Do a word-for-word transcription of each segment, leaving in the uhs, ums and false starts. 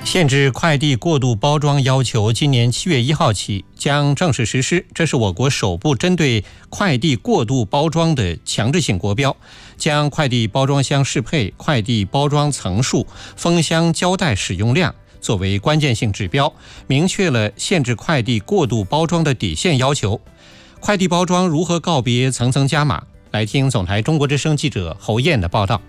限制快递过度包装要求今年七月一号起将正式实施，这是我国首部针对快递过度包装的强制性国标，将快递包装箱适配、快递包装层数、封箱胶带使用量作为关键性指标，明确了限制快递过度包装的底线要求。快递包装如何告别层层加码？来听总台中国之声记者侯燕的报道。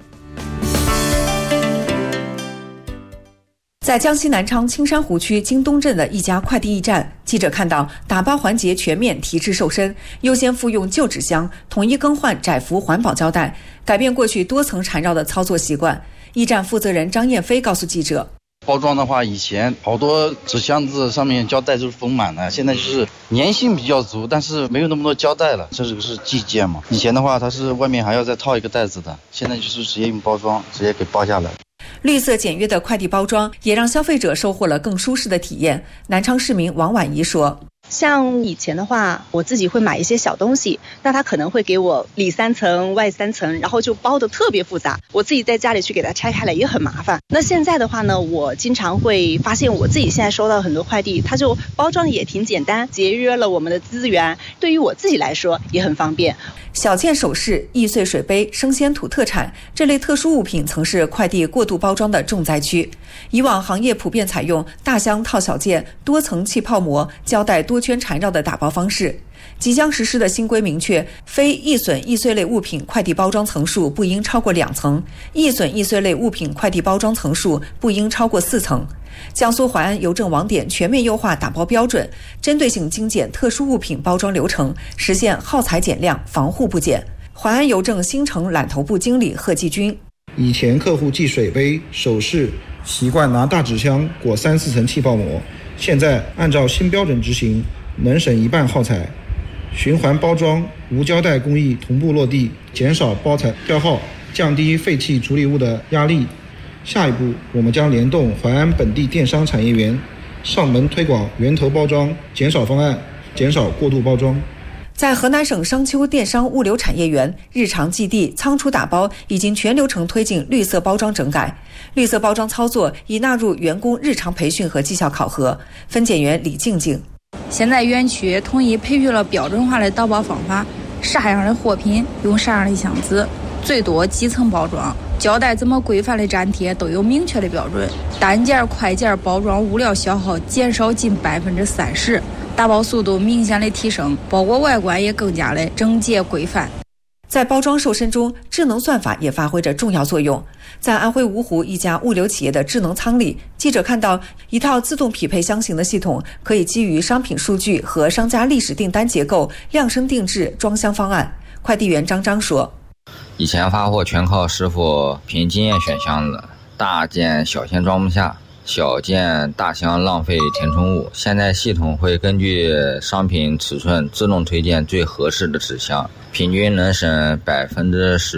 在江西南昌青山湖区京东镇的一家快递驿站，记者看到打包环节全面提质瘦身，优先复用旧纸箱，统一更换窄幅环保胶带，改变过去多层缠绕的操作习惯。驿站负责人张燕飞告诉记者， 包装的话，以前好多纸箱子上面胶带都是封满的，现在就是粘性比较足，但是没有那么多胶带了。这个是寄件嘛，以前的话它是外面还要再套一个袋子的，现在就是直接用包装直接给包下来。 绿色简约的快递包装也让消费者收获了更舒适的体验。南昌市民王婉仪说， 像以前的话，我自己会买一些小东西，那他可能会给我里三层外三层，然后就包得特别复杂，我自己在家里去给它拆开来也很麻烦。那现在的话呢，我经常会发现我自己现在收到很多快递，它就包装也挺简单，节约了我们的资源，对于我自己来说也很方便。 小件首饰、易碎水杯、生鲜土特产这类特殊物品曾是快递过度包装的重灾区。以往行业普遍采用大箱套小件、多层气泡膜、胶带多圈缠绕的打包方式。即将实施的新规明确，非易损易碎类物品快递包装层数不应超过两层，易损易碎类物品快递包装层数不应超过四层。江苏淮安邮政网点全面优化打包标准，针对性精简特殊物品包装流程，实现耗材减量、防护不减。淮安邮政新城揽头部经理贺继军， 以前客户寄水杯、首饰习惯拿大纸箱裹三四层气泡膜，现在按照新标准执行，能省一半耗材。循环包装、无胶带工艺同步落地，减少包材消耗，降低废弃处理物的压力。下一步，我们将联动淮安本地电商产业园，上门推广源头包装减少方案，减少过度包装。 在河南省商丘电商物流产业园，日常寄递、仓储打包已经全流程推进绿色包装整改，绿色包装操作已纳入员工日常培训和绩效考核。分拣员李静静， 现在园区统一培育了标准化的打包方法，啥样的货品用啥样的箱子，最多几层包装，胶带怎么规范的粘贴都有明确的标准，单件快件包装物料消耗减少近百分之三十，打包速度明显的提升，包裹外观也更加的整洁规范。 在包装瘦身中，智能算法也发挥着重要作用。在安徽芜湖一家物流企业的智能仓里，记者看到一套自动匹配箱型的系统，可以基于商品数据和商家历史订单结构量身定制装箱方案。快递员张张说， 以前发货全靠师傅凭经验选箱子，大件小件装不下，小件大箱浪费填充物，现在系统会根据商品尺寸自动推荐最合适的纸箱，平均能省百分之十